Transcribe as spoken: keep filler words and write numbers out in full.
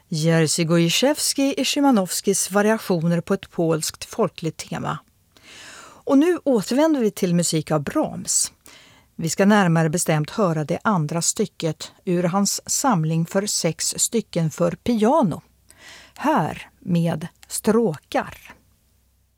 Jerzy Gojszewski i Szymanowskis variationer på ett polskt folkligt tema. Och nu återvänder vi till musik av Brahms. Vi ska närmare bestämt höra det andra stycket ur hans samling för sex stycken för piano. Här med stråkar.